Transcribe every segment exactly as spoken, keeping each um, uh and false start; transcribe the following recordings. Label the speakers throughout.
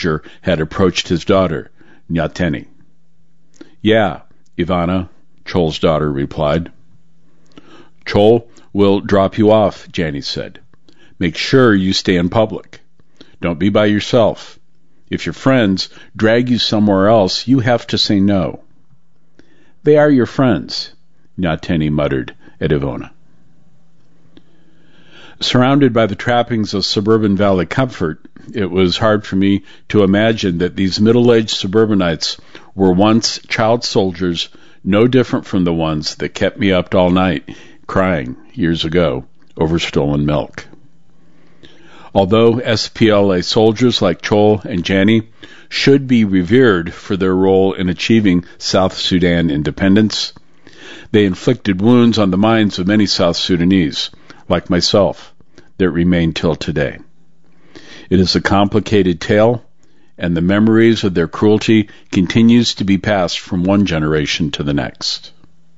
Speaker 1: messenger had approached his daughter, Nyateni. "Yeah, Ivana," Chol's daughter replied. "Chol will drop you off," Jani said. "Make sure you stay in public. Don't be by yourself. If your friends drag you somewhere else, you have to say no." "They are your friends," Nyateni muttered at Ivona. Surrounded by the trappings of suburban valley comfort, it was hard for me to imagine that these middle-aged suburbanites were once child soldiers no different from the ones that kept me up all night crying years ago over stolen milk. Although S P L A soldiers like Chol and Jani should be revered for their role in achieving South Sudan independence, they inflicted wounds on the minds of many South Sudanese, like myself, that remain till today. It is a complicated tale, and the memories of their cruelty continues to be passed from one generation to the next.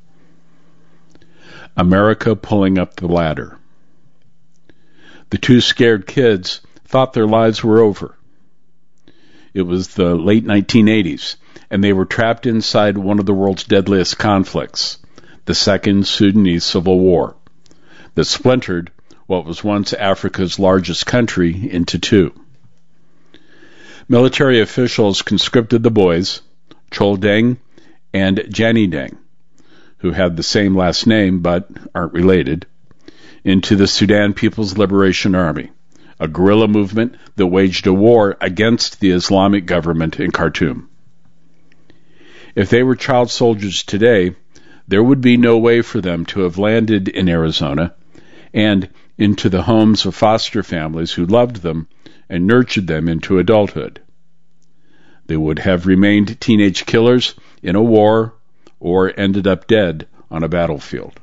Speaker 1: America pulling up the ladder. The two scared kids thought their lives were over. It was the late nineteen eighties, and they were trapped inside one of the world's deadliest conflicts, the Second Sudanese Civil War, that splintered what was once Africa's largest country into two. Military officials conscripted the boys, Chol Deng and Jani Deng, who had the same last name but aren't related, into the Sudan People's Liberation Army, a guerrilla movement that waged a war against the Islamic government in Khartoum. If they were child soldiers today, there would be no way for them to have landed in Arizona and into the homes of foster families who loved them and nurtured them into adulthood. They would have remained teenage killers in a war or ended up dead on a battlefield.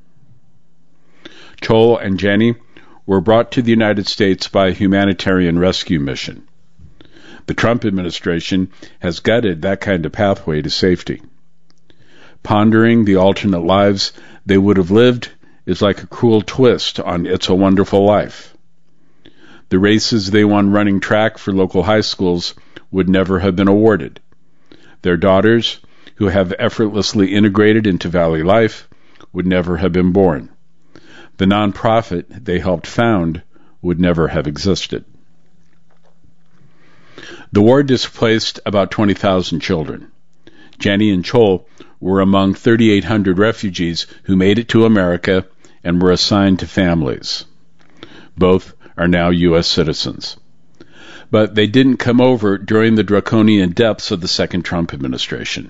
Speaker 1: Chol and Jani were brought to the United States by a humanitarian rescue mission. The Trump administration has gutted that kind of pathway to safety. Pondering the alternate lives they would have lived is like a cruel twist on It's a Wonderful Life. The races they won running track for local high schools would never have been awarded. Their daughters, who have effortlessly integrated into Valley life, would never have been born. The nonprofit they helped found would never have existed. The war displaced about twenty thousand children. Jani and Chol were among thirty-eight hundred refugees who made it to America and were assigned to families. Both are now U S citizens. But they didn't come over during the draconian depths of the second Trump administration.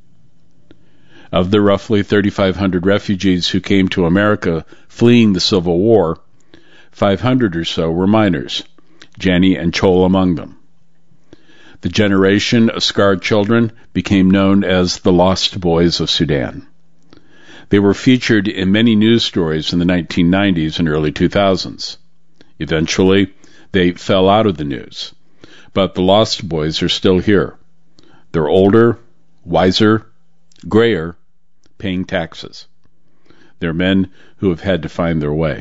Speaker 1: Of the roughly thirty-five hundred refugees who came to America fleeing the Civil War, five hundred or so were minors, Jani and Chol among them. The generation of scarred children became known as the Lost Boys of Sudan. They were featured in many news stories in the nineteen nineties and early two thousands. Eventually, they fell out of the news, but the Lost Boys are still here. They're older, wiser, grayer, paying taxes. They're men who have had to find their way.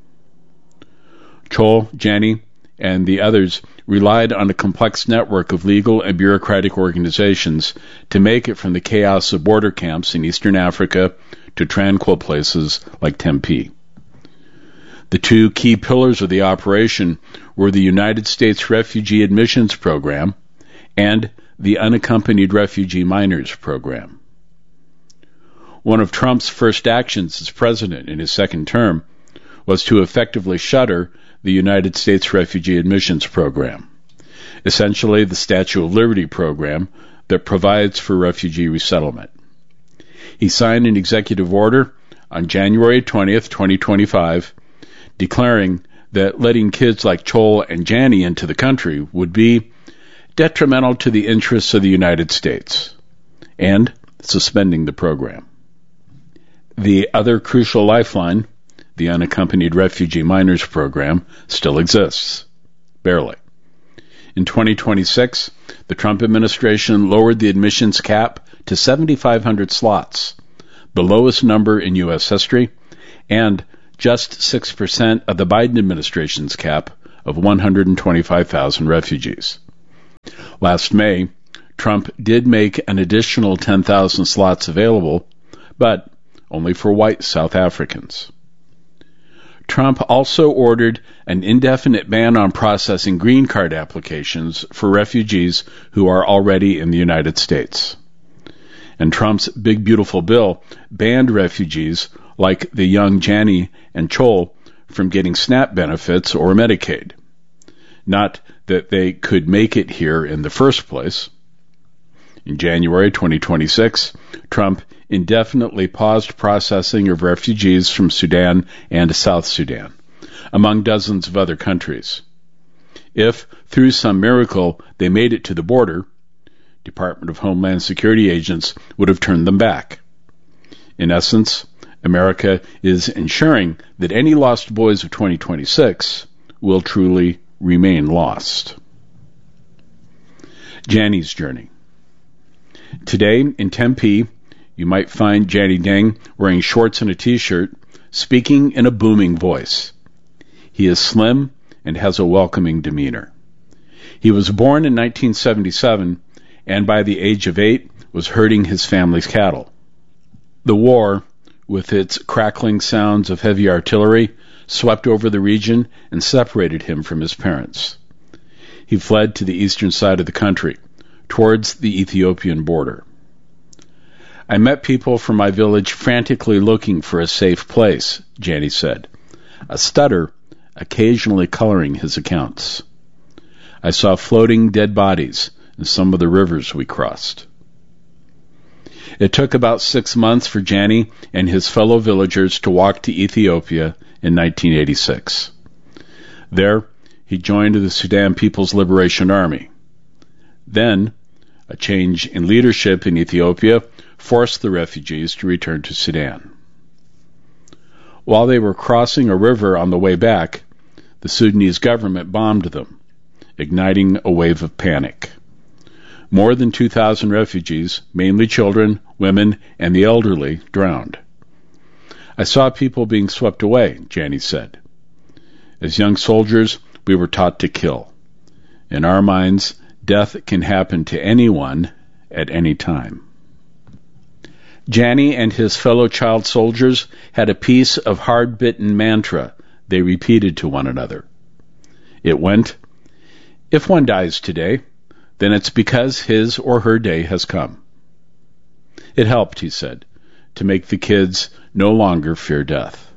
Speaker 1: Chol, Jani, and the others relied on a complex network of legal and bureaucratic organizations to make it from the chaos of border camps in eastern Africa to tranquil places like Tempe. The two key pillars of the operation were the United States Refugee Admissions Program and the Unaccompanied Refugee Minors Program. One of Trump's first actions as president in his second term was to effectively shutter the United States Refugee Admissions Program, essentially the Statue of Liberty program that provides for refugee resettlement. He signed an executive order on January twentieth, twenty twenty-five, declaring that letting kids like Chol and Jani into the country would be detrimental to the interests of the United States, and suspending the program. The other crucial lifeline, the Unaccompanied Refugee Minors Program, still exists. Barely. In twenty twenty-six, the Trump administration lowered the admissions cap to seventy-five hundred slots, the lowest number in U S history, and just six percent of the Biden administration's cap of one hundred twenty-five thousand refugees. Last May, Trump did make an additional ten thousand slots available, but only for white South Africans. Trump also ordered an indefinite ban on processing green card applications for refugees who are already in the United States. And Trump's Big Beautiful Bill banned refugees like the young Jani and Chol from getting SNAP benefits or Medicaid. Not that they could make it here in the first place. In January twenty twenty-six, Trump indefinitely paused processing of refugees from Sudan and South Sudan, among dozens of other countries. If, through some miracle, they made it to the border, Department of Homeland Security agents would have turned them back. In essence, America is ensuring that any lost boys of twenty twenty-six will truly remain lost. Jani's journey. Today, in Tempe, you might find Jani Deng wearing shorts and a t-shirt, speaking in a booming voice. He is slim and has a welcoming demeanor. He was born in nineteen seventy-seven, and by the age of eight was herding his family's cattle. The war, with its crackling sounds of heavy artillery, swept over the region and separated him from his parents. He fled to the eastern side of the country, towards the Ethiopian border. I met people from my village frantically looking for a safe place, Jani said, a stutter occasionally coloring his accounts. I saw floating dead bodies in some of the rivers we crossed. It took about six months for Jani and his fellow villagers to walk to Ethiopia in nineteen eighty-six. There, he joined the Sudan People's Liberation Army. Then, a change in leadership in Ethiopia forced the refugees to return to Sudan. While they were crossing a river on the way back, the Sudanese government bombed them, igniting a wave of panic. More than two thousand refugees, mainly children, women, and the elderly, drowned. I saw people being swept away, Jani said. As young soldiers, we were taught to kill. In our minds, death can happen to anyone at any time. Jani and his fellow child soldiers had a piece of hard-bitten mantra they repeated to one another. It went, "If one dies today, then it's because his or her day has come." It helped, he said, to make the kids no longer fear death.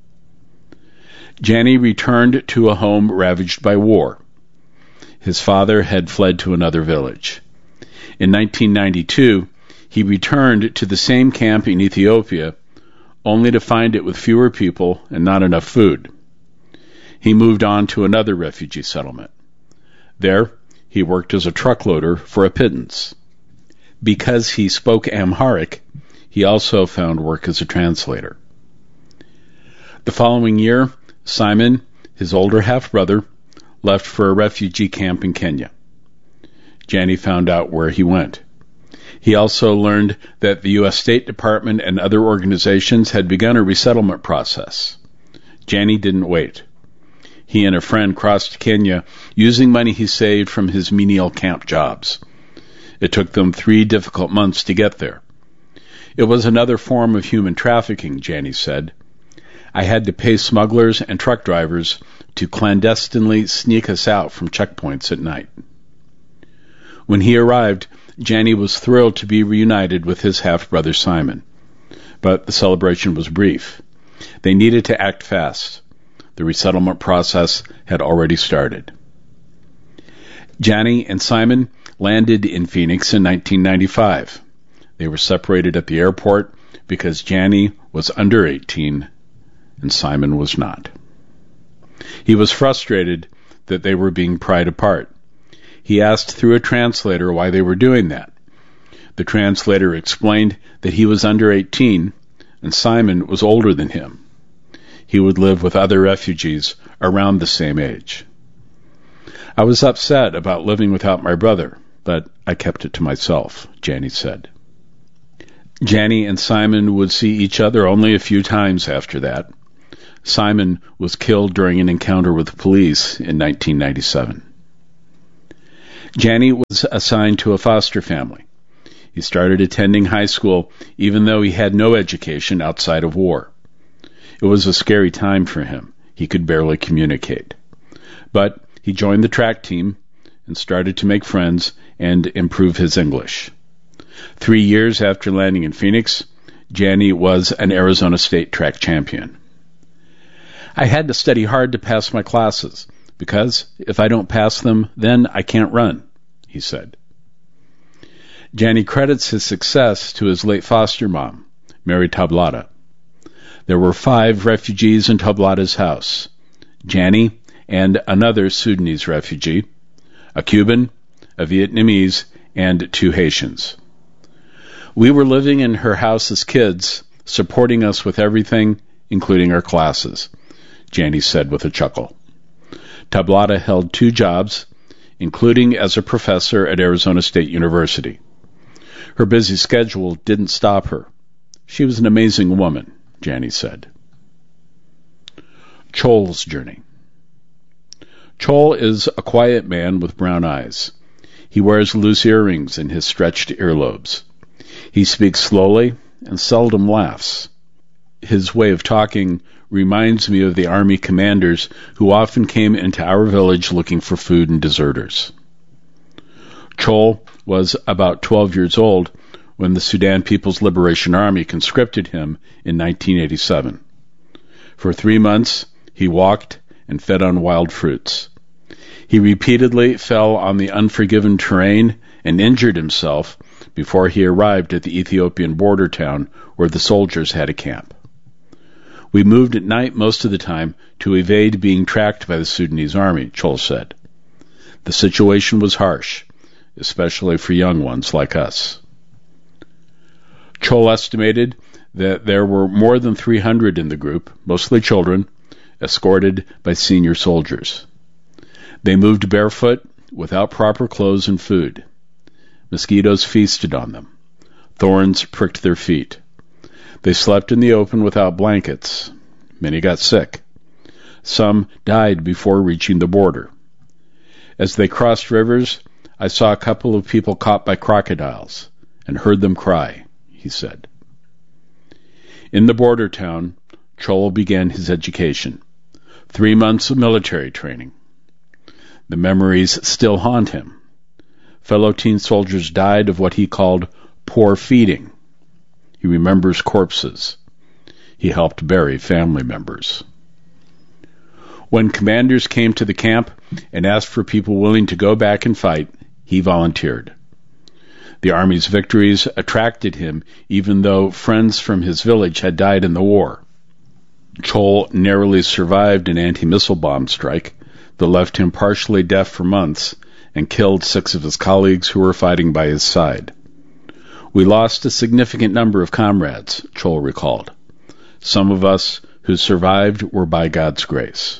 Speaker 1: Jani returned to a home ravaged by war. His father had fled to another village. In nineteen ninety-two, he returned to the same camp in Ethiopia, only to find it with fewer people and not enough food. He moved on to another refugee settlement. There, he worked as a truck loader for a pittance. Because he spoke Amharic, he also found work as a translator. The following year, Simon, his older half-brother, left for a refugee camp in Kenya. Jani found out where he went. He also learned that the U S State Department and other organizations had begun a resettlement process. Jani didn't wait. He and a friend crossed to Kenya using money he saved from his menial camp jobs. It took them three difficult months to get there. It was another form of human trafficking, Jani said. I had to pay smugglers and truck drivers to clandestinely sneak us out from checkpoints at night. When he arrived, Jani was thrilled to be reunited with his half-brother Simon. But the celebration was brief. They needed to act fast. The resettlement process had already started. Jani and Simon landed in Phoenix in nineteen ninety-five. They were separated at the airport because Jani was under eighteen and Simon was not. He was frustrated that they were being pried apart. He asked through a translator why they were doing that. The translator explained that he was under eighteen and Simon was older than him. He would live with other refugees around the same age. I was upset about living without my brother, but I kept it to myself, Jani said. Jani and Simon would see each other only a few times after that. Simon was killed during an encounter with the police in nineteen ninety-seven. Jani was assigned to a foster family. He started attending high school even though he had no education outside of war. It was a scary time for him. He could barely communicate. But he joined the track team and started to make friends and improve his English. Three years after landing in Phoenix, Jani was an Arizona State track champion. I had to study hard to pass my classes, because if I don't pass them, then I can't run, he said. Jani credits his success to his late foster mom, Mary Tablada. There were five refugees in Tablada's house: Jani and another Sudanese refugee, a Cuban, a Vietnamese, and two Haitians. We were living in her house as kids, supporting us with everything, including our classes, Jani said with a chuckle. Tablada held two jobs, including as a professor at Arizona State University. Her busy schedule didn't stop her. She was an amazing woman, Jani said. Chol's journey. Chol is a quiet man with brown eyes. He wears loose earrings in his stretched earlobes. He speaks slowly and seldom laughs. His way of talking reminds me of the army commanders who often came into our village looking for food and deserters. Chol was about twelve years old when the Sudan People's Liberation Army conscripted him in nineteen eighty-seven. For three months, he walked and fed on wild fruits. He repeatedly fell on the unforgiving terrain and injured himself before he arrived at the Ethiopian border town where the soldiers had a camp. We moved at night most of the time to evade being tracked by the Sudanese army, Chol said. The situation was harsh, especially for young ones like us. Chol estimated that there were more than three hundred in the group, mostly children, escorted by senior soldiers. They moved barefoot, without proper clothes and food. Mosquitoes feasted on them. Thorns pricked their feet. They slept in the open without blankets. Many got sick. Some died before reaching the border. As they crossed rivers, I saw a couple of people caught by crocodiles and heard them cry, he said. In the border town, Chol began his education. Three months of military training. The memories still haunt him. Fellow teen soldiers died of what he called poor feeding. He remembers corpses. He helped bury family members. When commanders came to the camp and asked for people willing to go back and fight, he volunteered. The Army's victories attracted him, even though friends from his village had died in the war. Chol narrowly survived an anti-missile bomb strike that left him partially deaf for months and killed six of his colleagues who were fighting by his side. We lost a significant number of comrades, Chol recalled. Some of us who survived were by God's grace.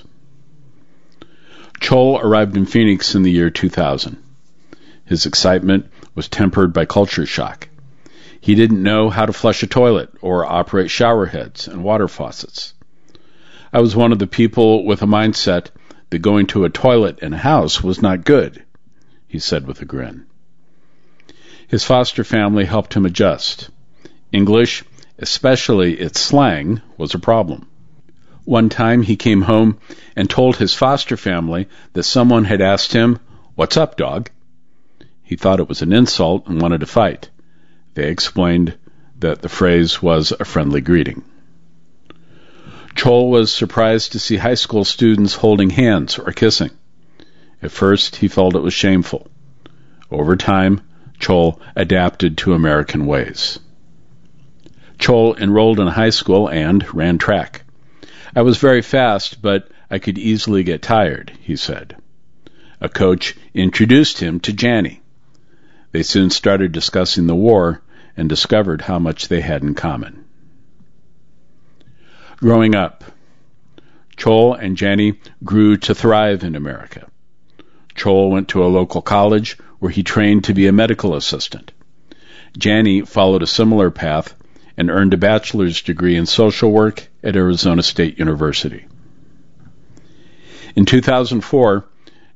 Speaker 1: Chol arrived in Phoenix in the year two thousand. His excitement was tempered by culture shock. He didn't know how to flush a toilet or operate shower heads and water faucets. I was one of the people with a mindset that going to a toilet in a house was not good, he said with a grin. His foster family helped him adjust. English, especially its slang, was a problem. One time he came home and told his foster family that someone had asked him, "What's up, dog?" He thought it was an insult and wanted to fight. They explained that the phrase was a friendly greeting. Chol was surprised to see high school students holding hands or kissing. At first, he felt it was shameful. Over time, Chol adapted to American ways. Chol enrolled in high school and ran track. I was very fast, but I could easily get tired, he said. A coach introduced him to Jani. They soon started discussing the war and discovered how much they had in common. Growing up, Chol and Jani grew to thrive in America. Chol went to a local college where he trained to be a medical assistant. Jani followed a similar path and earned a bachelor's degree in social work at Arizona State University. In two thousand four,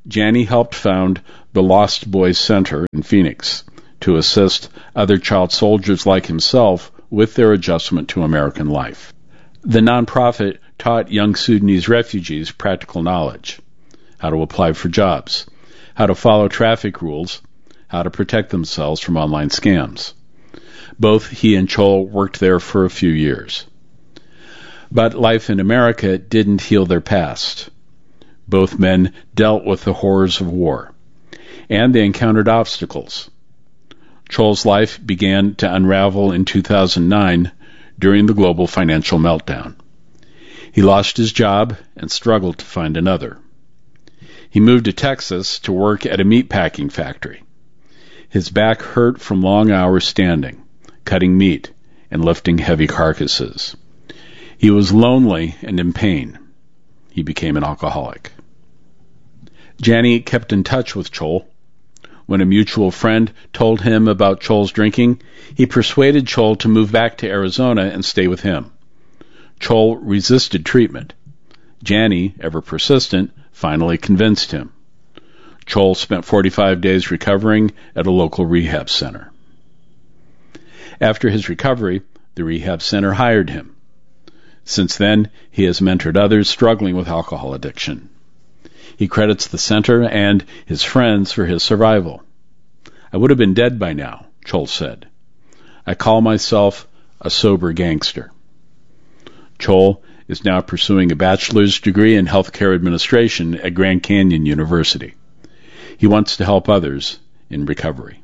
Speaker 1: Janie helped found the Lost Boys Center in Phoenix to assist other child soldiers like himself with their adjustment to American life. The nonprofit taught young Sudanese refugees practical knowledge, how to apply for jobs, how to follow traffic rules, how to protect themselves from online scams. Both he and Chol worked there for a few years. But life in America didn't heal their past. Both men dealt with the horrors of war, and they encountered obstacles. Chol's life began to unravel in two thousand nine during the global financial meltdown. He lost his job and struggled to find another. He moved to Texas to work at a meatpacking factory. His back hurt from long hours standing, cutting meat, and lifting heavy carcasses. He was lonely and in pain. He became an alcoholic. Janie kept in touch with Chol. When a mutual friend told him about Chol's drinking, he persuaded Chol to move back to Arizona and stay with him. Chol resisted treatment. Janie, ever persistent, finally convinced him. Chol spent forty-five days recovering at a local rehab center. After his recovery, the rehab center hired him. Since then, he has mentored others struggling with alcohol addiction. He credits the center and his friends for his survival. I would have been dead by now, Chol said. I call myself a sober gangster. Chol is now pursuing a bachelor's degree in healthcare administration at Grand Canyon University. He wants to help others in recovery.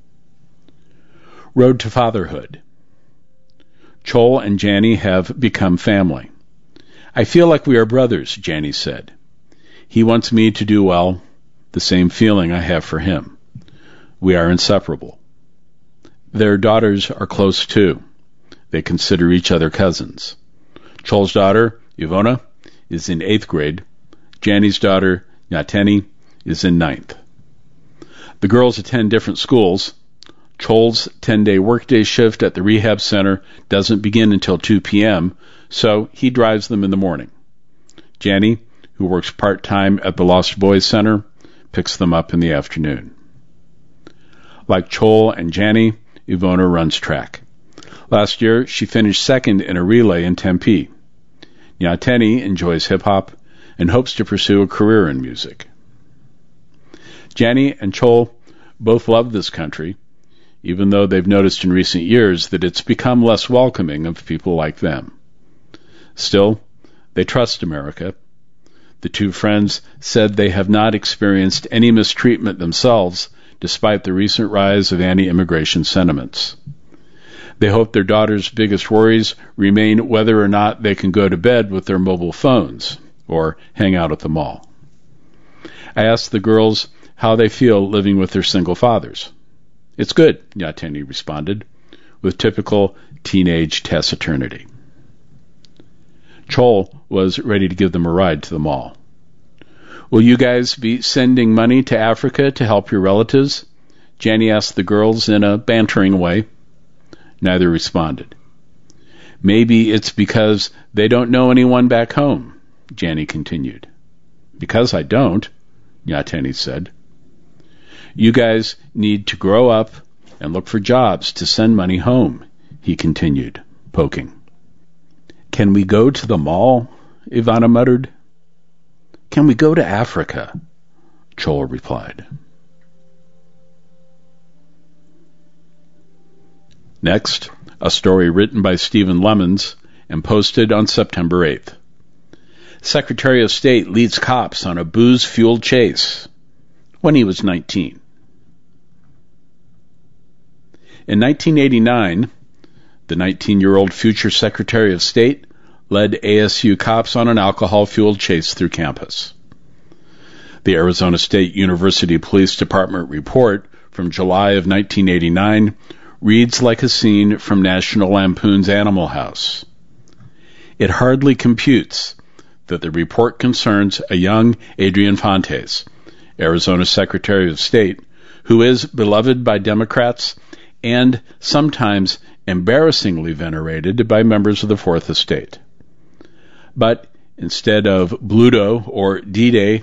Speaker 1: Road to fatherhood. Chol and Janie have become family. I feel like we are brothers, Janie said. He wants me to do well, the same feeling I have for him. We are inseparable. Their daughters are close too. They consider each other cousins. Chol's daughter, Ivona, is in eighth grade. Janie's daughter, Nyateni, is in ninth. The girls attend different schools. Chol's ten-day workday shift at the rehab center doesn't begin until two p.m., so he drives them in the morning. Janie, who works part-time at the Lost Boys Center, picks them up in the afternoon. Like Chol and Janie, Ivona runs track. Last year, she finished second in a relay in Tempe. Nyateni enjoys hip-hop and hopes to pursue a career in music. Janie and Chol both love this country, even though they've noticed in recent years that it's become less welcoming of people like them. Still, they trust America. The two friends said they have not experienced any mistreatment themselves, despite the recent rise of anti-immigration sentiments. They hope their daughter's biggest worries remain whether or not they can go to bed with their mobile phones or hang out at the mall. I asked the girls how they feel living with their single fathers. It's good, Nyateni responded, with typical teenage taciturnity. Chol was ready to give them a ride to the mall. Will you guys be sending money to Africa to help your relatives? Janie asked the girls in a bantering way. Neither responded. Maybe it's because they don't know anyone back home, Janie continued. Because I don't, Nyateni said. You guys need to grow up and look for jobs to send money home, he continued, poking. Can we go to the mall? Ivona muttered. Can we go to Africa? Chol replied. Next, a story written by Stephen Lemons and posted on September eighth. Secretary of State leads cops on a booze-fueled chase when he was nineteen. In nineteen eighty-nine, the nineteen-year-old future Secretary of State led A S U cops on an alcohol-fueled chase through campus. The Arizona State University Police Department report from July of nineteen eighty-nine reads like a scene from National Lampoon's Animal House. It hardly computes that the report concerns a young Adrian Fontes, Arizona Secretary of State, who is beloved by Democrats and sometimes embarrassingly venerated by members of the Fourth Estate. But instead of Bluto or D-Day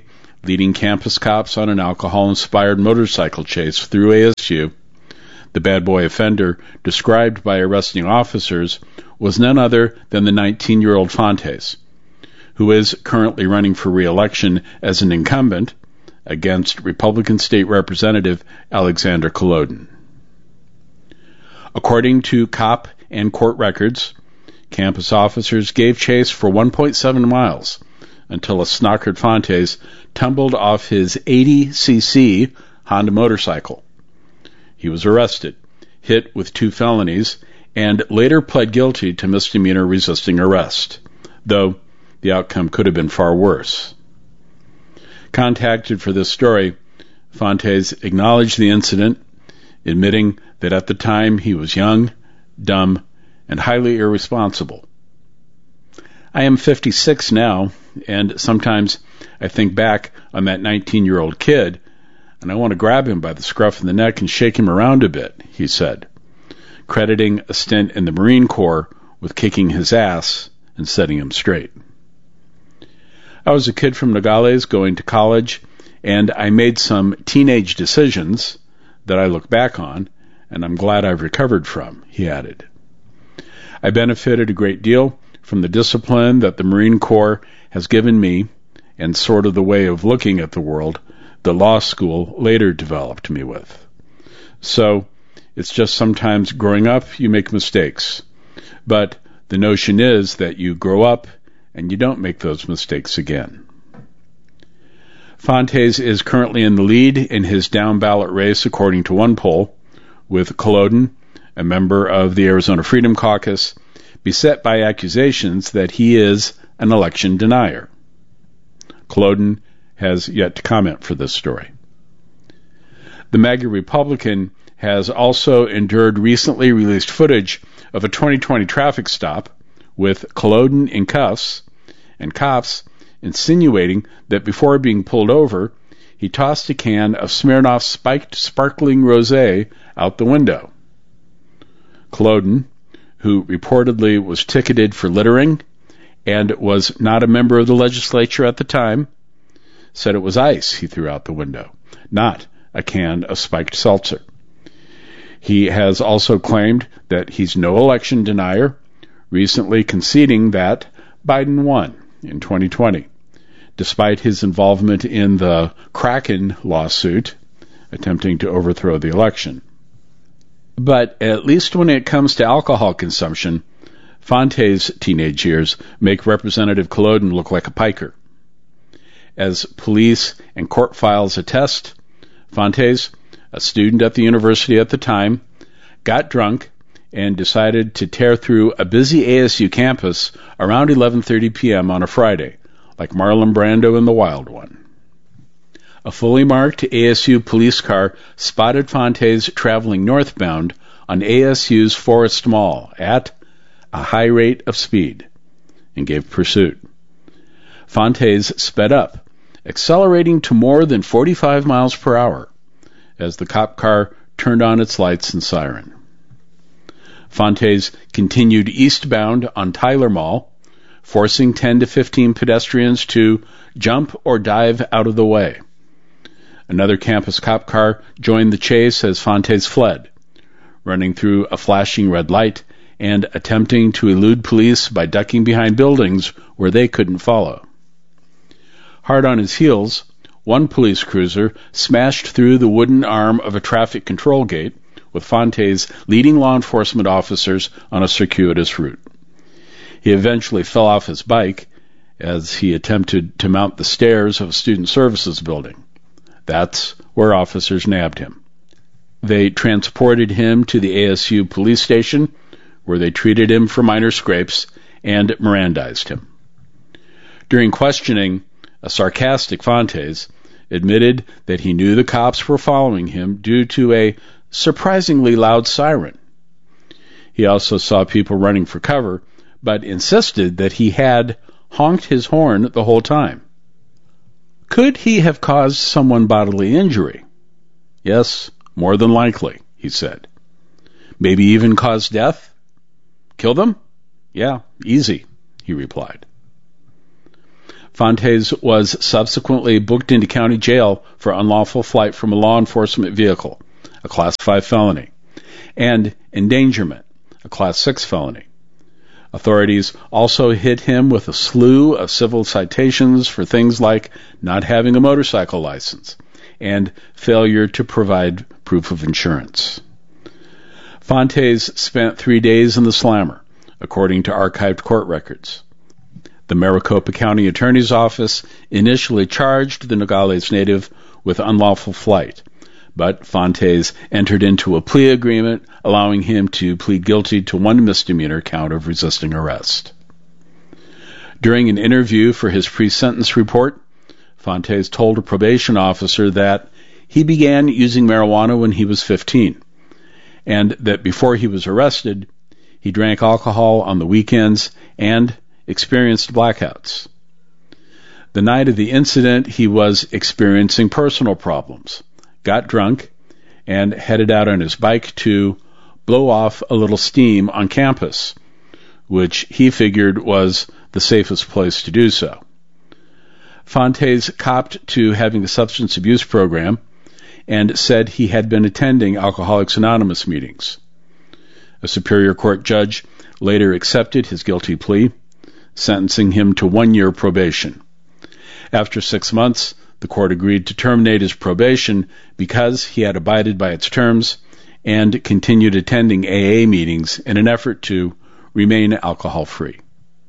Speaker 1: leading campus cops on an alcohol-inspired motorcycle chase through A S U. The bad boy offender, described by arresting officers, was none other than the nineteen-year-old Fontes, who is currently running for re-election as an incumbent against Republican State Representative Alexander Kolodin. According to cop and court records, campus officers gave chase for one point seven miles until a snockered Fontes tumbled off his eighty c c Honda motorcycle. He was arrested, hit with two felonies, and later pled guilty to misdemeanor resisting arrest, though the outcome could have been far worse. Contacted for this story, Fontes acknowledged the incident, admitting that at the time he was young, dumb, and highly irresponsible. I am fifty-six now, and sometimes I think back on that nineteen-year-old kid, and I want to grab him by the scruff of the neck and shake him around a bit, he said, crediting a stint in the Marine Corps with kicking his ass and setting him straight. I was a kid from Nogales going to college, and I made some teenage decisions that I look back on, and I'm glad I've recovered from, he added. I benefited a great deal from the discipline that the Marine Corps has given me and sort of the way of looking at the world the law school later developed me with. So, it's just sometimes growing up you make mistakes, but the notion is that you grow up and you don't make those mistakes again. Fontes is currently in the lead in his down-ballot race according to one poll, with Kolodin, a member of the Arizona Freedom Caucus, beset by accusations that he is an election denier. Kolodin has yet to comment for this story. The MAGA Republican has also endured recently released footage of a twenty twenty traffic stop with Kolodin in cuffs and cops insinuating that before being pulled over, he tossed a can of Smirnoff spiked sparkling rosé out the window. Kolodin, who reportedly was ticketed for littering and was not a member of the legislature at the time, said it was ice he threw out the window, not a can of spiked seltzer. He has also claimed that he's no election denier, recently conceding that Biden won in twenty twenty, despite his involvement in the Kraken lawsuit attempting to overthrow the election. But at least when it comes to alcohol consumption, Fontes' teenage years make Representative Kolodin look like a piker. As police and court files attest, Fontes, a student at the university at the time, got drunk and decided to tear through a busy A S U campus around eleven thirty p.m. on a Friday, like Marlon Brando in The Wild One. A fully marked A S U police car spotted Fontes traveling northbound on A S U's Forest Mall at a high rate of speed and gave pursuit. Fontes sped up, accelerating to more than forty-five miles per hour as the cop car turned on its lights and siren. Fontes continued eastbound on Tyler Mall, forcing ten to fifteen pedestrians to jump or dive out of the way. Another campus cop car joined the chase as Fontes fled, running through a flashing red light and attempting to elude police by ducking behind buildings where they couldn't follow. Hard on his heels, one police cruiser smashed through the wooden arm of a traffic control gate, with Fontes leading law enforcement officers on a circuitous route. He eventually fell off his bike as he attempted to mount the stairs of a student services building. That's where officers nabbed him. They transported him to the A S U police station, where they treated him for minor scrapes and Mirandized him. During questioning, a sarcastic Fontes admitted that he knew the cops were following him due to a surprisingly loud siren. He also saw people running for cover, but insisted that he had honked his horn the whole time. Could he have caused someone bodily injury? Yes, more than likely, he said. Maybe even caused death? Kill them? Yeah, easy, he replied. Fontes was subsequently booked into county jail for unlawful flight from a law enforcement vehicle, a Class five felony, and endangerment, a Class six felony. Authorities also hit him with a slew of civil citations for things like not having a motorcycle license and failure to provide proof of insurance. Fontes spent three days in the slammer, according to archived court records. The Maricopa County Attorney's Office initially charged the Nogales native with unlawful flight, but Fontes entered into a plea agreement allowing him to plead guilty to one misdemeanor count of resisting arrest. During an interview for his pre-sentence report, Fontes told a probation officer that he began using marijuana when he was fifteen, and that before he was arrested, he drank alcohol on the weekends and experienced blackouts. The night of the incident, he was experiencing personal problems, got drunk, and headed out on his bike to blow off a little steam on campus, which he figured was the safest place to do so. Fontes copped to having a substance abuse program and said he had been attending Alcoholics Anonymous meetings. A Superior Court judge later accepted his guilty plea, sentencing him to one year probation. After six months, the court agreed to terminate his probation because he had abided by its terms and continued attending A A meetings in an effort to remain alcohol-free.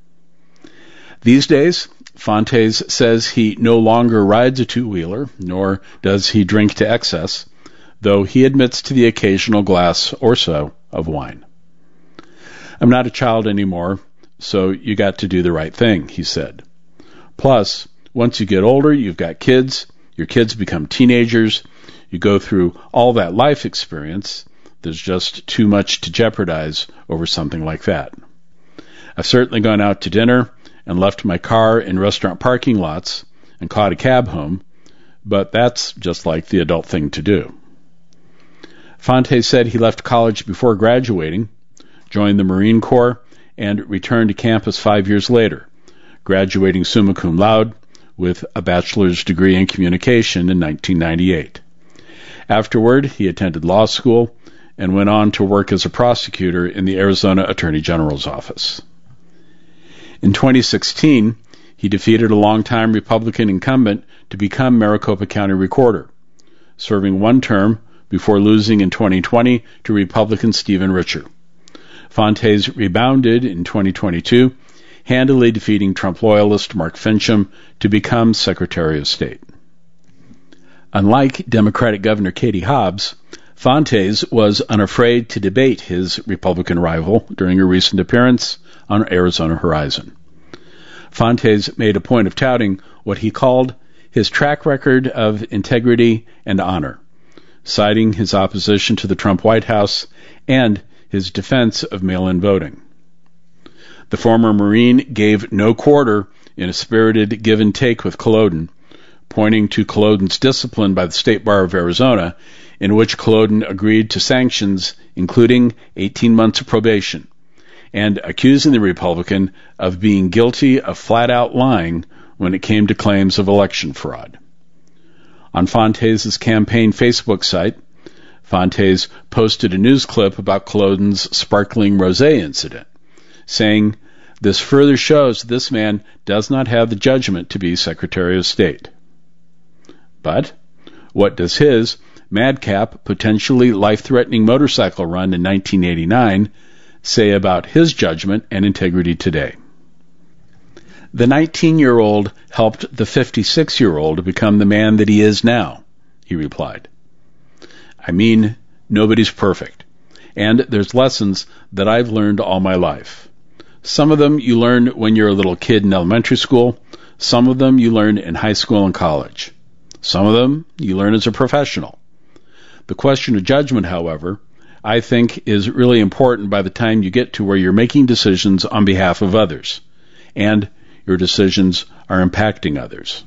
Speaker 1: These days, Fontes says he no longer rides a two-wheeler, nor does he drink to excess, though he admits to the occasional glass or so of wine. "I'm not a child anymore, so you got to do the right thing," he said. "Plus, once you get older, you've got kids, your kids become teenagers, you go through all that life experience, there's just too much to jeopardize over something like that. I've certainly gone out to dinner and left my car in restaurant parking lots and caught a cab home, but that's just like the adult thing to do." Fontes said he left college before graduating, joined the Marine Corps, and returned to campus five years later, graduating summa cum laude with a bachelor's degree in communication in nineteen ninety-eight. Afterward, he attended law school and went on to work as a prosecutor in the Arizona Attorney General's office. In twenty sixteen, he defeated a longtime Republican incumbent to become Maricopa County Recorder, serving one term before losing in twenty twenty to Republican Stephen Richer. Fontes rebounded in twenty twenty-two, handily defeating Trump loyalist Mark Fincham to become Secretary of State. Unlike Democratic Governor Katie Hobbs, Fontes was unafraid to debate his Republican rival during a recent appearance on Arizona Horizon. Fontes made a point of touting what he called his track record of integrity and honor, citing his opposition to the Trump White House and his defense of mail-in voting. The former Marine gave no quarter in a spirited give-and-take with Culloden, pointing to Culloden's discipline by the State Bar of Arizona, in which Culloden agreed to sanctions including eighteen months of probation, and accusing the Republican of being guilty of flat-out lying when it came to claims of election fraud. On Fontes' campaign Facebook site, Fontes posted a news clip about Culloden's sparkling rosé incident, saying, "This further shows this man does not have the judgment to be Secretary of State." But what does his madcap, potentially life-threatening motorcycle run in nineteen eighty-nine say about his judgment and integrity today? "The nineteen-year-old helped the fifty-six-year-old become the man that he is now," he replied. "I mean, nobody's perfect, and there's lessons that I've learned all my life. Some of them you learn when you're a little kid in elementary school, some of them you learn in high school and college. Some of them you learn as a professional. The question of judgment, however, I think is really important by the time you get to where you're making decisions on behalf of others, and your decisions are impacting others."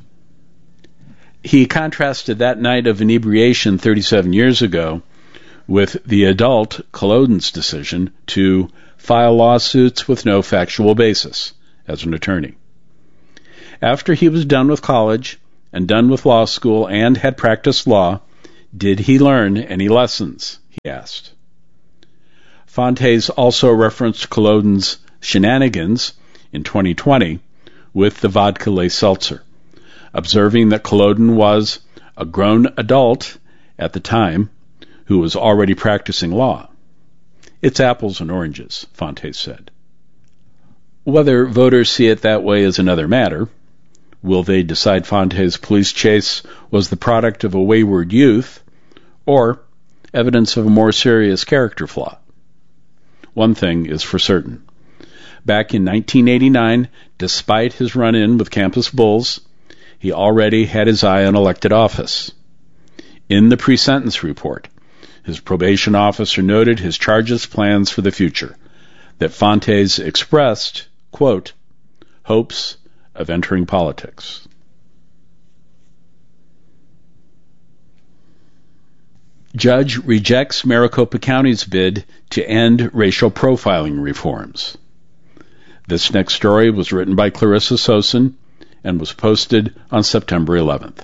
Speaker 1: He contrasted that night of inebriation thirty-seven years ago with the adult Culloden's decision to file lawsuits with no factual basis as an attorney. After he was done with college and done with law school and had practiced law, did he learn any lessons? He asked. Fontes also referenced Culloden's shenanigans in twenty twenty with the vodka lay seltzer, observing that Culloden was a grown adult at the time who was already practicing law. It's apples and oranges, Fontes said. Whether voters see it that way is another matter. Will they decide Fontes' police chase was the product of a wayward youth or evidence of a more serious character flaw? One thing is for certain. Back in nineteen eighty-nine, despite his run-in with campus bulls, he already had his eye on elected office. In the pre-sentence report, his probation officer noted his charges plans for the future, that Fontes expressed, quote, hopes of entering politics. Judge rejects Maricopa County's bid to end racial profiling reforms. This next story was written by Clarissa Sosin and was posted on September eleventh.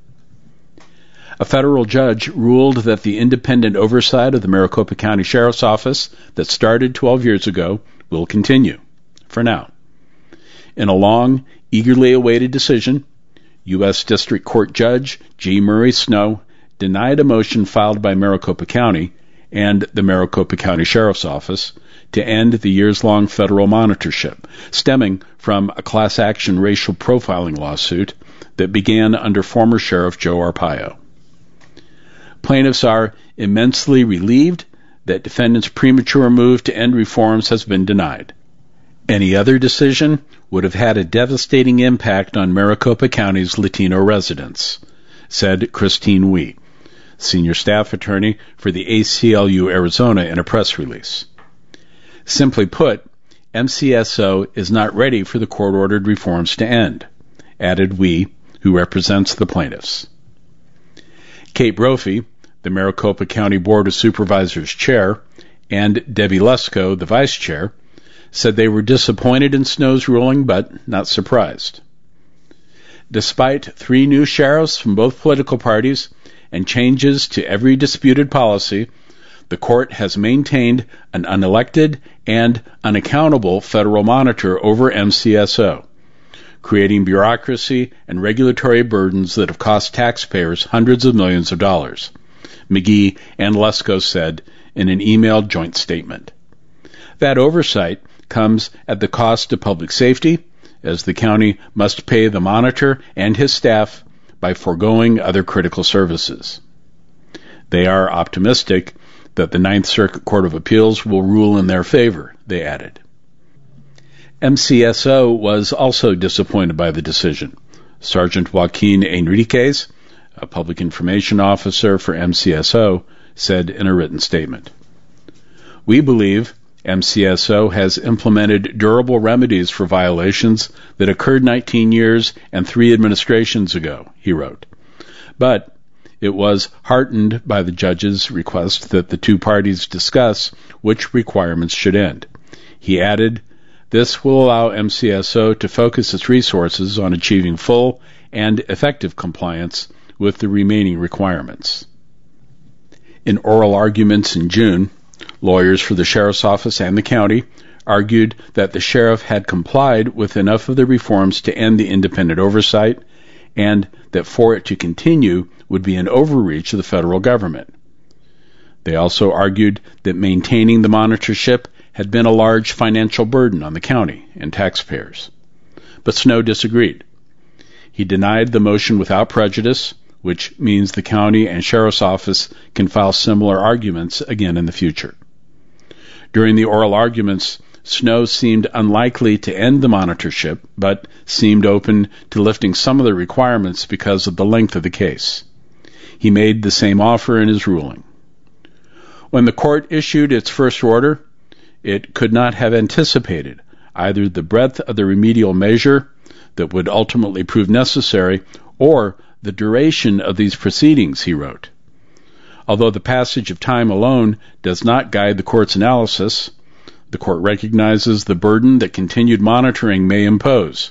Speaker 1: A federal judge ruled that the independent oversight of the Maricopa County Sheriff's Office that started twelve years ago will continue, for now. In a long, eagerly awaited decision, U S District Court Judge G. Murray Snow denied a motion filed by Maricopa County and the Maricopa County Sheriff's Office to end the years-long federal monitorship, stemming from a class-action racial profiling lawsuit that began under former Sheriff Joe Arpaio. Plaintiffs are immensely relieved that defendants' premature move to end reforms has been denied. Any other decision would have had a devastating impact on Maricopa County's Latino residents, said Christine Wee, senior staff attorney for the A C L U Arizona, in a press release. Simply put, M C S O is not ready for the court-ordered reforms to end, added Wee, who represents the plaintiffs. Kate Brophy, the Maricopa County Board of Supervisors chair, and Debbie Lesko, the vice chair, said they were disappointed in Snow's ruling, but not surprised. Despite three new sheriffs from both political parties and changes to every disputed policy, the court has maintained an unelected and unaccountable federal monitor over M C S O, creating bureaucracy and regulatory burdens that have cost taxpayers hundreds of millions of dollars, McGee and Lesko said in an emailed joint statement. That oversight comes at the cost of public safety, as the county must pay the monitor and his staff by foregoing other critical services. They are optimistic that the Ninth Circuit Court of Appeals will rule in their favor, they added. M C S O was also disappointed by the decision. Sergeant Joaquin Enriquez, a public information officer for M C S O, said in a written statement, "We believe M C S O has implemented durable remedies for violations that occurred nineteen years and three administrations ago," he wrote. But it was heartened by the judge's request that the two parties discuss which requirements should end. He added, "This will allow M C S O to focus its resources on achieving full and effective compliance with the remaining requirements." In oral arguments in June, lawyers for the sheriff's office and the county argued that the sheriff had complied with enough of the reforms to end the independent oversight, and that for it to continue would be an overreach of the federal government. They also argued that maintaining the monitorship had been a large financial burden on the county and taxpayers. But Snow disagreed. He denied the motion without prejudice, which means the county and sheriff's office can file similar arguments again in the future. During the oral arguments, Snow seemed unlikely to end the monitorship, but seemed open to lifting some of the requirements because of the length of the case. He made the same offer in his ruling. When the court issued its first order, it could not have anticipated either the breadth of the remedial measure that would ultimately prove necessary or the duration of these proceedings, he wrote. Although the passage of time alone does not guide the court's analysis, the court recognizes the burden that continued monitoring may impose,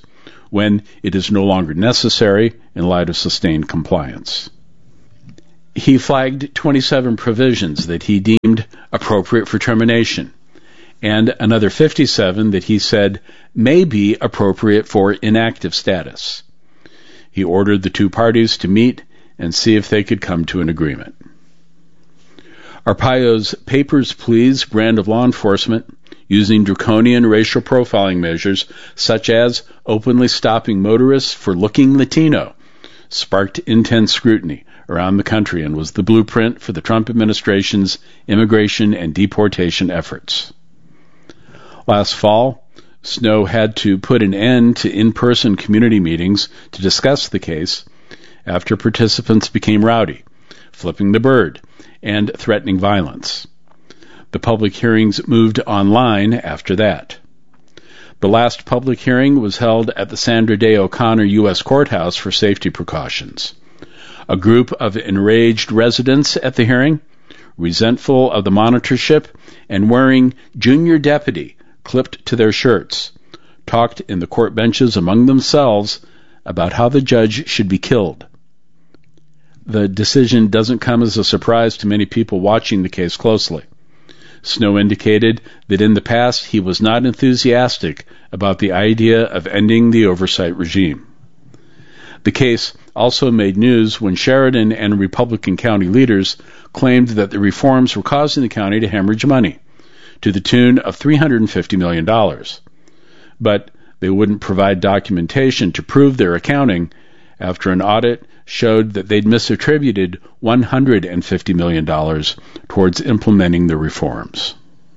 Speaker 1: when it is no longer necessary in light of sustained compliance. He flagged twenty-seven provisions that he deemed appropriate for termination, and another fifty-seven that he said may be appropriate for inactive status. He ordered the two parties to meet and see if they could come to an agreement. Arpaio's Papers, Please brand of law enforcement, using draconian racial profiling measures such as openly stopping motorists for looking Latino, sparked intense scrutiny around the country and was the blueprint for the Trump administration's immigration and deportation efforts. Last fall, Snow had to put an end to in-person community meetings to discuss the case after participants became rowdy, flipping the bird, and threatening violence. The public hearings moved online after that. The last public hearing was held at the Sandra Day O'Connor U S Courthouse for safety precautions. A group of enraged residents at the hearing, resentful of the monitorship and wearing junior deputy clipped to their shirts, talked in the court benches among themselves about how the judge should be killed. The decision doesn't come as a surprise to many people watching the case closely. Snow indicated that in the past he was not enthusiastic about the idea of ending the oversight regime. The case also made news when Sheridan and Republican county leaders claimed that the reforms were causing the county to hemorrhage money, to the tune of three hundred fifty million dollars. But they wouldn't provide documentation to prove their accounting after an audit showed that they'd misattributed one hundred fifty million dollars towards implementing the reforms.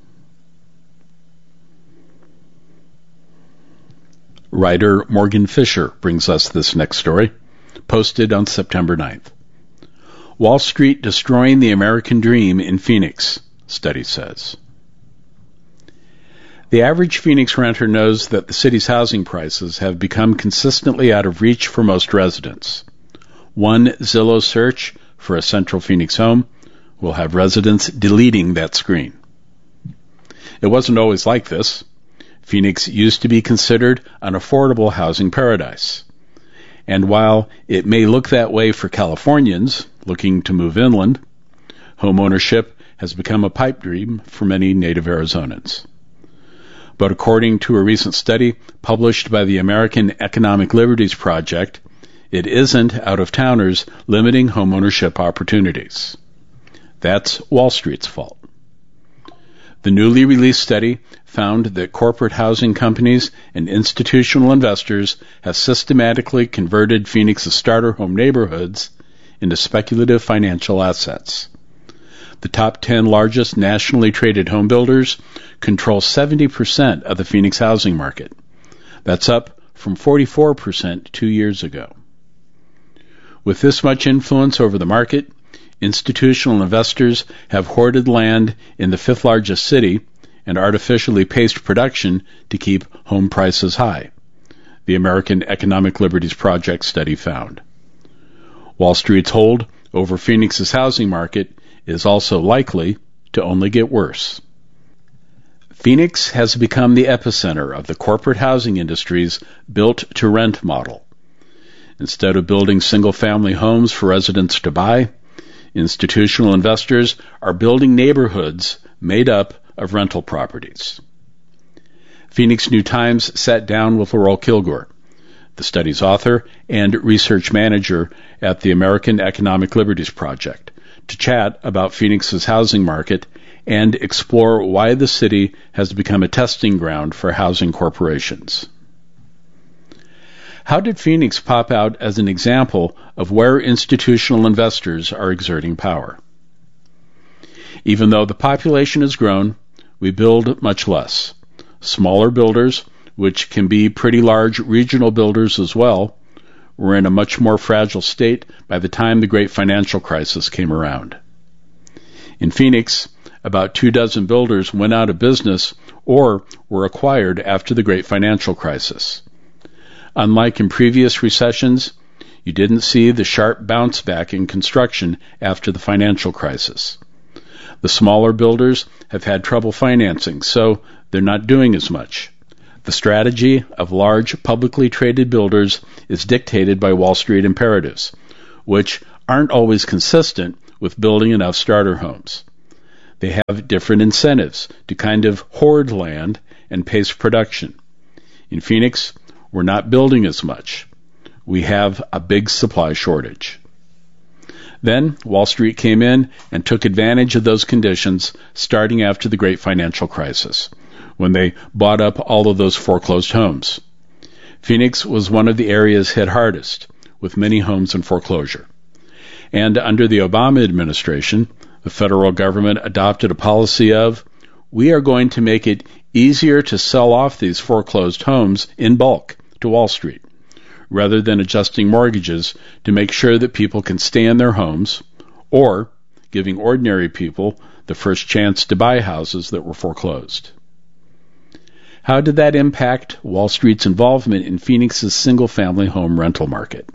Speaker 1: Writer Morgan Fisher brings us this next story, posted on September ninth. Wall Street destroying the American dream in Phoenix, study says. The average Phoenix renter knows that the city's housing prices have become consistently out of reach for most residents. One Zillow search for a central Phoenix home will have residents deleting that screen. It wasn't always like this. Phoenix used to be considered an affordable housing paradise. And while it may look that way for Californians looking to move inland, homeownership has become a pipe dream for many native Arizonans. But according to a recent study published by the American Economic Liberties Project, it isn't out-of-towners limiting homeownership opportunities. That's Wall Street's fault. The newly released study found that corporate housing companies and institutional investors have systematically converted Phoenix's starter home neighborhoods into speculative financial assets. The top ten largest nationally traded home builders control seventy percent of the Phoenix housing market. That's up from forty-four percent two years ago. With this much influence over the market, institutional investors have hoarded land in the fifth largest city and artificially paced production to keep home prices high, the American Economic Liberties Project study found. Wall Street's hold over Phoenix's housing market is also likely to only get worse. Phoenix has become the epicenter of the corporate housing industry's built-to-rent model. Instead of building single-family homes for residents to buy, institutional investors are building neighborhoods made up of rental properties. Phoenix New-Times sat down with Laurel Kilgore, the study's author and research manager at the American Economic Liberties Project, to chat about Phoenix's housing market and explore why the city has become a testing ground for housing corporations. How did Phoenix pop out as an example of where institutional investors are exerting power? Even though the population has grown, we build much less. Smaller builders, which can be pretty large regional builders as well, were in a much more fragile state by the time the great financial crisis came around. In Phoenix, about two dozen builders went out of business or were acquired after the great financial crisis. Unlike in previous recessions, you didn't see the sharp bounce back in construction after the financial crisis. The smaller builders have had trouble financing, so they're not doing as much. The strategy of large publicly traded builders is dictated by Wall Street imperatives, which aren't always consistent with building enough starter homes. They have different incentives to kind of hoard land and pace production. In Phoenix, we're not building as much. We have a big supply shortage. Then Wall Street came in and took advantage of those conditions starting after the Great Financial Crisis, when they bought up all of those foreclosed homes. Phoenix was one of the areas hit hardest, with many homes in foreclosure. And under the Obama administration, the federal government adopted a policy of, we are going to make it easier to sell off these foreclosed homes in bulk to Wall Street, rather than adjusting mortgages to make sure that people can stay in their homes, or giving ordinary people the first chance to buy houses that were foreclosed. How did that impact Wall Street's involvement in Phoenix's single-family home rental market?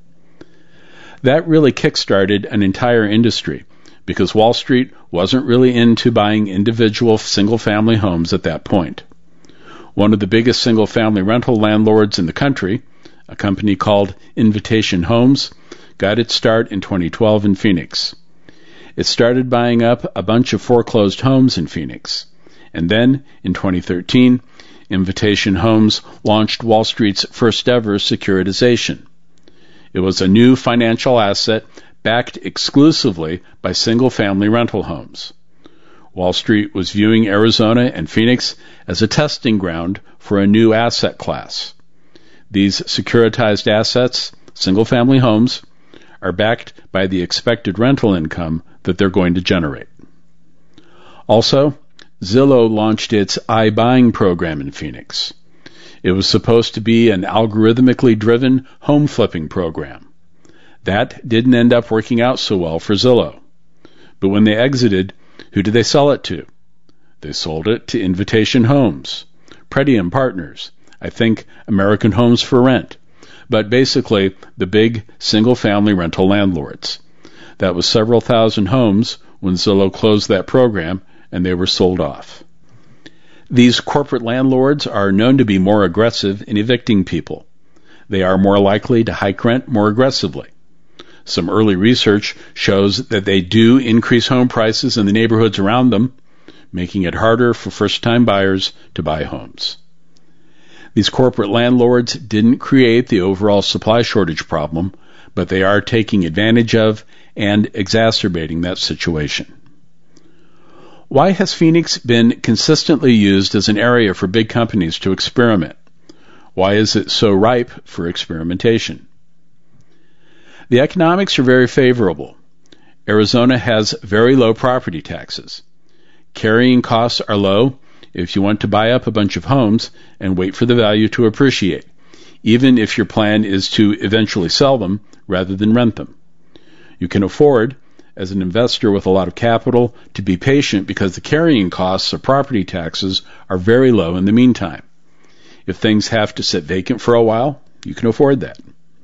Speaker 1: That really kick-started an entire industry, because Wall Street wasn't really into buying individual single-family homes at that point. One of the biggest single-family rental landlords in the country, a company called Invitation Homes, got its start in twenty twelve in Phoenix. It started buying up a bunch of foreclosed homes in Phoenix. And then, in twenty thirteen, Invitation Homes launched Wall Street's first ever securitization. It was a new financial asset backed exclusively by single-family rental homes. Wall Street was viewing Arizona and Phoenix as a testing ground for a new asset class. These securitized assets, single-family homes, are backed by the expected rental income that they're going to generate. Also, Zillow launched its iBuying program in Phoenix. It was supposed to be an algorithmically driven home flipping program. That didn't end up working out so well for Zillow. But when they exited, who did they sell it to? They sold it to Invitation Homes, Pretium Partners, I think American Homes for Rent, but basically the big single-family rental landlords. That was several thousand homes when Zillow closed that program and they were sold off. These corporate landlords are known to be more aggressive in evicting people. They are more likely to hike rent more aggressively. Some early research shows that they do increase home prices in the neighborhoods around them, making it harder for first-time buyers to buy homes. These corporate landlords didn't create the overall supply shortage problem, but they are taking advantage of and exacerbating that situation. Why has Phoenix been consistently used as an area for big companies to experiment? Why is it so ripe for experimentation? The economics are very favorable. Arizona has very low property taxes. Carrying costs are low if you want to buy up a bunch of homes and wait for the value to appreciate, even if your plan is to eventually sell them rather than rent them. You can afford, as an investor with a lot of capital, to be patient because the carrying costs of property taxes are very low in the meantime. If things have to sit vacant for a while, you can afford that.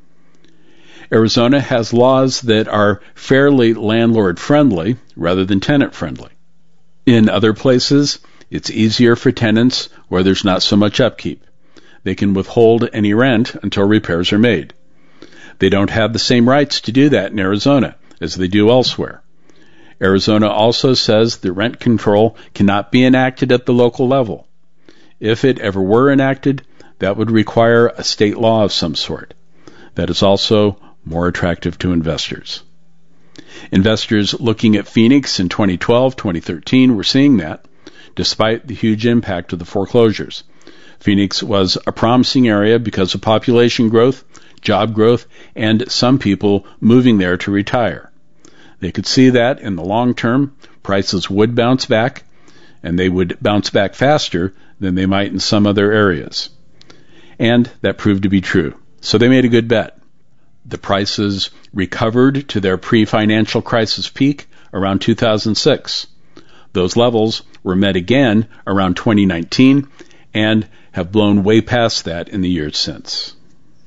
Speaker 1: Arizona has laws that are fairly landlord-friendly rather than tenant-friendly. In other places, it's easier for tenants where there's not so much upkeep. They can withhold any rent until repairs are made. They don't have the same rights to do that in Arizona as they do elsewhere. Arizona also says that rent control cannot be enacted at the local level. If it ever were enacted, that would require a state law of some sort. That is also more attractive to investors. Investors looking at Phoenix in twenty twelve, twenty thirteen were seeing that, despite the huge impact of the foreclosures. Phoenix was a promising area because of population growth, job growth, and some people moving there to retire. They could see that in the long term, prices would bounce back, and they would bounce back faster than they might in some other areas. And that proved to be true. So they made a good bet. The prices recovered to their pre-financial crisis peak around two thousand six. Those levels were met again around twenty nineteen and have blown way past that in the years since.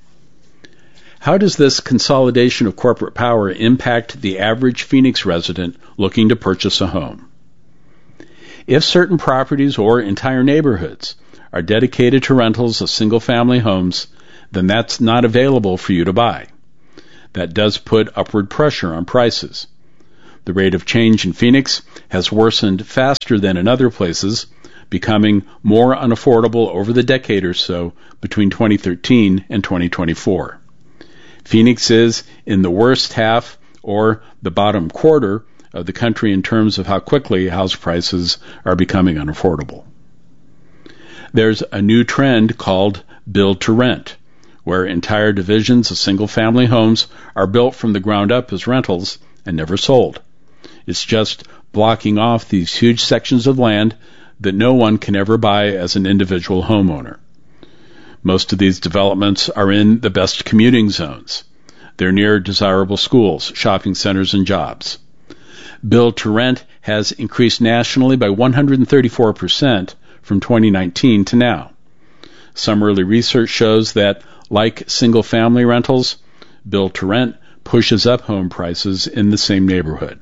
Speaker 1: How does this consolidation of corporate power impact the average Phoenix resident looking to purchase a home? If certain properties or entire neighborhoods are dedicated to rentals of single-family homes, then that's not available for you to buy. That does put upward pressure on prices. The rate of change in Phoenix has worsened faster than in other places, becoming more unaffordable over the decade or so between twenty thirteen and twenty twenty-four. Phoenix is in the worst half, or the bottom quarter, of the country in terms of how quickly house prices are becoming unaffordable. There's a new trend called build to rent, where entire divisions of single-family homes are built from the ground up as rentals and never sold. It's just blocking off these huge sections of land that no one can ever buy as an individual homeowner. Most of these developments are in the best commuting zones. They're near desirable schools, shopping centers, and jobs. Build to rent has increased nationally by one hundred thirty-four percent from twenty nineteen to now. Some early research shows that, like single-family rentals, build to rent pushes up home prices in the same neighborhood.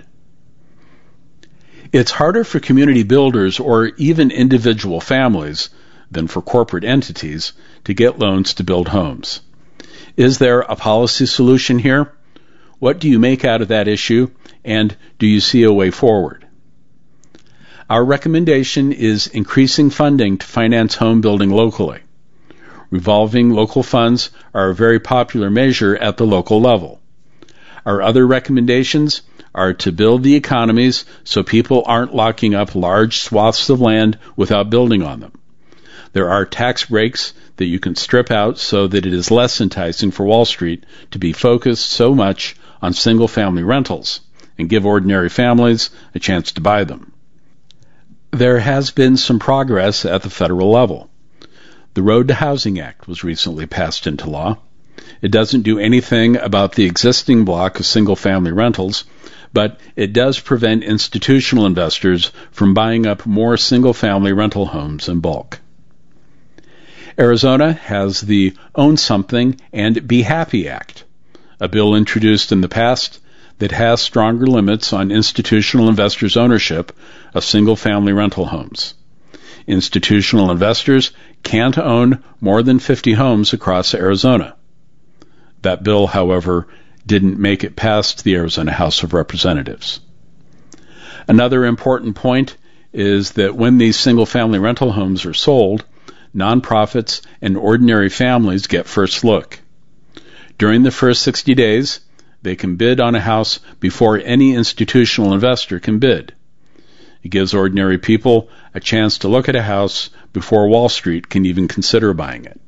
Speaker 1: It's harder for community builders or even individual families than for corporate entities to get loans to build homes. Is there a policy solution here? What do you make out of that issue, and do you see a way forward? Our recommendation is increasing funding to finance home building locally. Revolving local funds are a very popular measure at the local level. Our other recommendations are to build the economies so people aren't locking up large swaths of land without building on them. There are tax breaks that you can strip out so that it is less enticing for Wall Street to be focused so much on single-family rentals and give ordinary families a chance to buy them. There has been some progress at the federal level. The Road to Housing Act was recently passed into law. It doesn't do anything about the existing block of single-family rentals, but it does prevent institutional investors from buying up more single-family rental homes in bulk. Arizona has the Own Something and Be Happy Act, a bill introduced in the past that has stronger limits on institutional investors' ownership of single-family rental homes. Institutional investors can't own more than fifty homes across Arizona. That bill, however, didn't make it past the Arizona House of Representatives. Another important point is that when these single-family rental homes are sold, nonprofits and ordinary families get first look. During the first sixty days, they can bid on a house before any institutional investor can bid. It gives ordinary people a chance to look at a house before Wall Street can even consider buying it.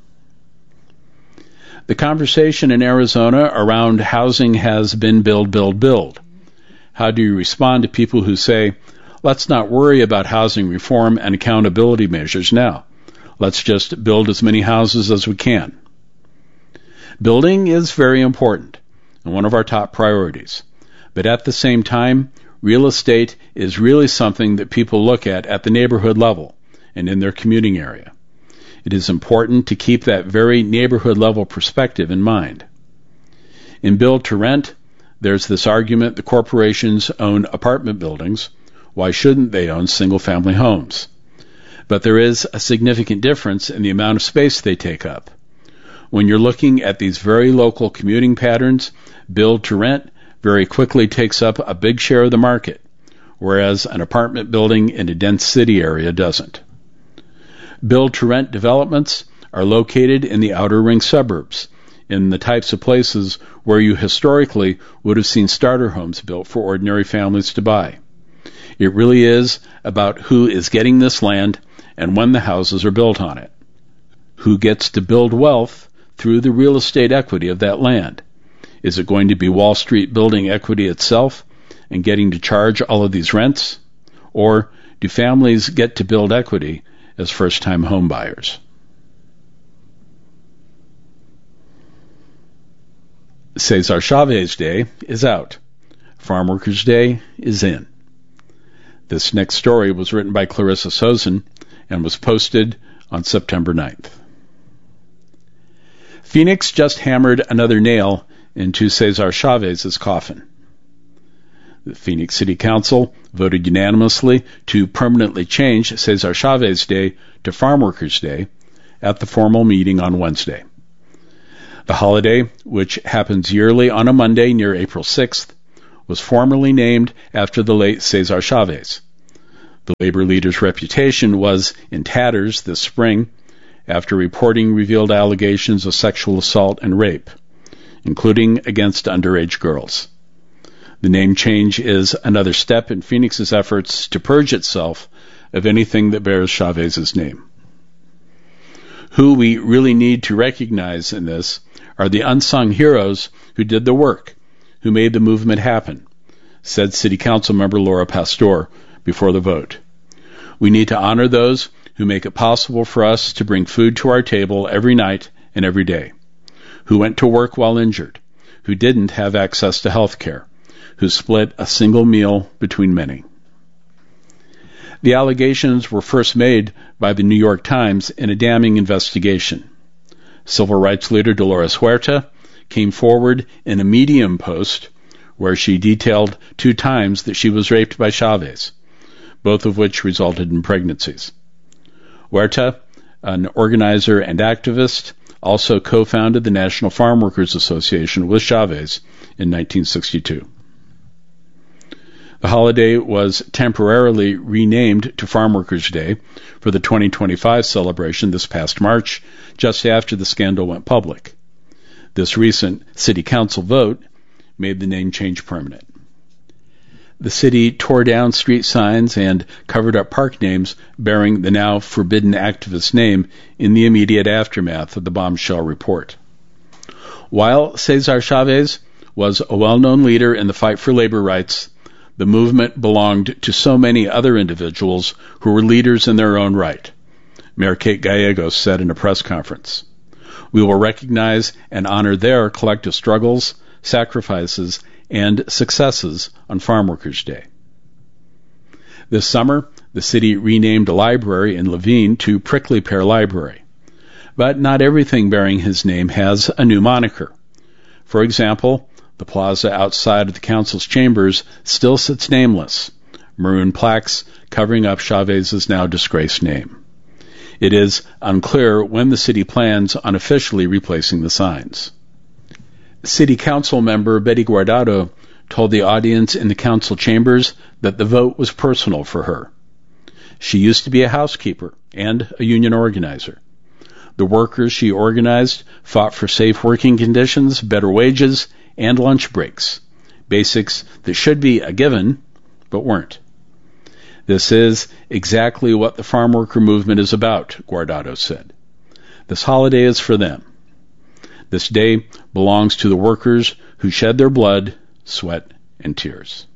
Speaker 1: The conversation in Arizona around housing has been build, build, build. How do you respond to people who say, let's not worry about housing reform and accountability measures now. Let's just build as many houses as we can. Building is very important and one of our top priorities. But at the same time, real estate is really something that people look at at the neighborhood level and in their commuting area. It is important to keep that very neighborhood level perspective in mind. In build to rent, there's this argument that corporations own apartment buildings. Why shouldn't they own single-family homes? But there is a significant difference in the amount of space they take up. When you're looking at these very local commuting patterns, build to rent very quickly takes up a big share of the market, whereas an apartment building in a dense city area doesn't. Build-to-rent developments are located in the outer ring suburbs, in the types of places where you historically would have seen starter homes built for ordinary families to buy. It really is about who is getting this land and when the houses are built on it. Who gets to build wealth through the real estate equity of that land? Is it going to be Wall Street building equity itself and getting to charge all of these rents? Or do families get to build equity as first-time home buyers? Cesar Chavez Day is out. Farm Workers Day is in. This next story was written by Clarissa Sozen and was posted on September ninth. Phoenix just hammered another nail into Cesar Chavez's coffin. The Phoenix City Council voted unanimously to permanently change Cesar Chavez Day to Farm Workers Day at the formal meeting on Wednesday. The holiday, which happens yearly on a Monday near April sixth, was formally named after the late Cesar Chavez. The labor leader's reputation was in tatters this spring after reporting revealed allegations of sexual assault and rape, including against underage girls. The name change is another step in Phoenix's efforts to purge itself of anything that bears Chavez's name. Who we really need to recognize in this are the unsung heroes who did the work, who made the movement happen, said City Council member Laura Pastor before the vote. We need to honor those who make it possible for us to bring food to our table every night and every day, who went to work while injured, who didn't have access to health care, who split a single meal between many. The allegations were first made by the New York Times in a damning investigation. Civil rights leader Dolores Huerta came forward in a Medium post where she detailed two times that she was raped by Chavez, both of which resulted in pregnancies. Huerta, an organizer and activist, also co-founded the National Farm Workers Association with Chavez in nineteen sixty-two. The holiday was temporarily renamed to Farm Workers Day for the twenty twenty-five celebration this past March, just after the scandal went public. This recent City Council vote made the name change permanent. The city tore down street signs and covered up park names bearing the now forbidden activist name in the immediate aftermath of the bombshell report. While Cesar Chavez was a well-known leader in the fight for labor rights, the movement belonged to so many other individuals who were leaders in their own right. Mayor Kate Gallegos said in a press conference, "We will recognize and honor their collective struggles, sacrifices, and successes on Farm Workers Day." This summer, the city renamed a library in Laveen to Prickly Pear Library. But not everything bearing his name has a new moniker. For example, the plaza outside of the council's chambers still sits nameless, maroon plaques covering up Chavez's now disgraced name. It is unclear when the city plans on officially replacing the signs. City Council member Betty Guardado told the audience in the council chambers that the vote was personal for her. She used to be a housekeeper and a union organizer. The workers she organized fought for safe working conditions, better wages, and lunch breaks, basics that should be a given, but weren't. This is exactly what the farm worker movement is about, Guardado said. This holiday is for them. This day belongs to the workers who shed their blood, sweat, and tears.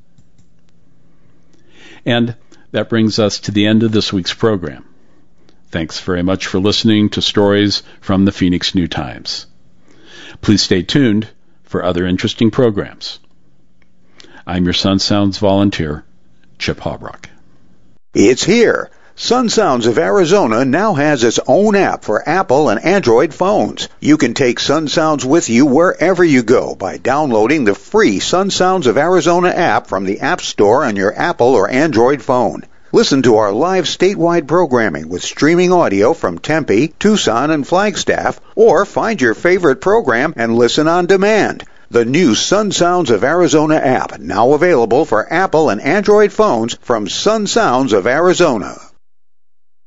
Speaker 1: And that brings us to the end of this week's program. Thanks very much for listening to stories from the Phoenix New Times. Please stay tuned for other interesting programs. I'm your Sun Sounds volunteer, Chip Hobrock.
Speaker 2: It's here. Sun Sounds of Arizona now has its own app for Apple and Android phones. You can take Sun Sounds with you wherever you go by downloading the free Sun Sounds of Arizona app from the App Store on your Apple or Android phone. Listen to our live statewide programming with streaming audio from Tempe, Tucson, and Flagstaff, or find your favorite program and listen on demand. The new Sun Sounds of Arizona app, now available for Apple and Android phones from Sun Sounds of Arizona.